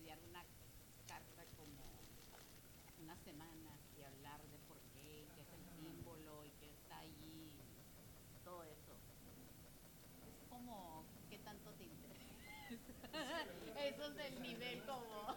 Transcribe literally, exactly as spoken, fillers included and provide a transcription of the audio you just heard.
estudiar una carta como una semana y hablar de por qué, qué es el símbolo y qué está allí, todo eso. Es como, ¿qué tanto te interesa? Sí, la verdad Eso es es del interesante, nivel ¿no? como...